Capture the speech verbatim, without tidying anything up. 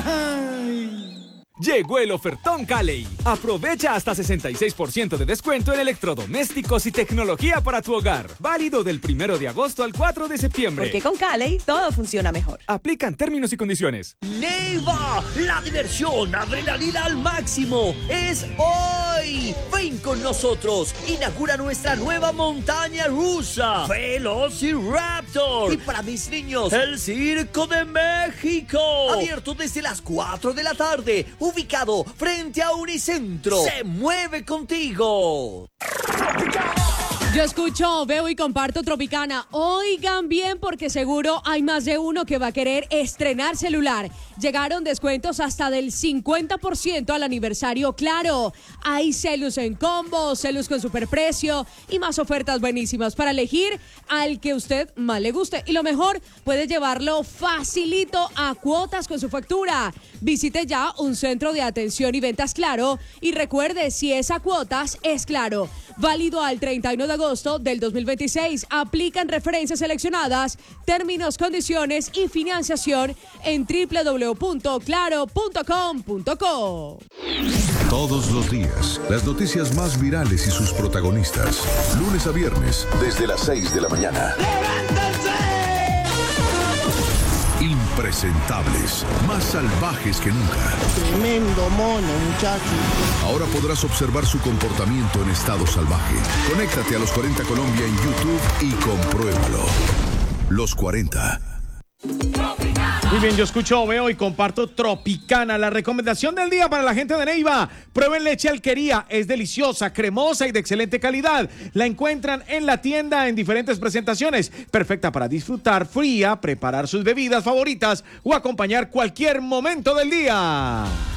Llegó el ofertón Cali. Aprovecha hasta sesenta y seis por ciento de descuento en electrodomésticos y tecnología para tu hogar. Válido del primero de agosto al cuatro de septiembre. Porque con Cali todo funciona mejor. Aplican términos y condiciones. Neiva, la diversión, adrenalina al máximo. Es hoy. Ven con nosotros. Inaugura nuestra nueva montaña rusa, Velociraptor. Y para mis niños, el Circo de México. Abierto desde las cuatro de la tarde. Ubicado frente a Unicentro. Se mueve contigo. Yo escucho, veo y comparto Tropicana. Oigan bien porque seguro hay más de uno que va a querer estrenar celular. Llegaron descuentos hasta del cincuenta por ciento al aniversario Claro. Hay celus en combo, celus con superprecio y más ofertas buenísimas para elegir al que usted más le guste. Y lo mejor, puede llevarlo facilito a cuotas con su factura. Visite ya un centro de atención y ventas Claro y recuerde, si es a cuotas, es Claro. Válido al treinta y uno de agosto del dos mil veintiséis. Aplican referencias seleccionadas, términos, condiciones y financiación en doble u doble u doble u punto claro punto com punto co. Todos los días, las noticias más virales y sus protagonistas. Lunes a viernes, desde las seis de la mañana. Impresentables, más salvajes que nunca. Tremendo mono, muchacho. Ahora podrás observar su comportamiento en estado salvaje. Conéctate a Los cuarenta Colombia en YouTube y compruébalo. Los cuarenta. Muy bien, yo escucho, veo y comparto Tropicana, la recomendación del día para la gente de Neiva. Prueben leche Alquería, es deliciosa, cremosa y de excelente calidad. La encuentran en la tienda en diferentes presentaciones, perfecta para disfrutar fría, preparar sus bebidas favoritas o acompañar cualquier momento del día.